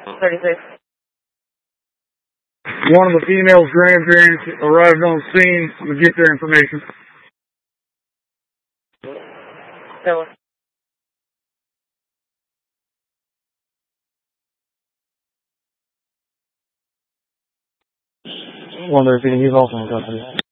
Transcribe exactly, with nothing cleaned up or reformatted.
thirty-six. One of the female's grandparents arrived on scene to get their information. So, One of their he's also in custody.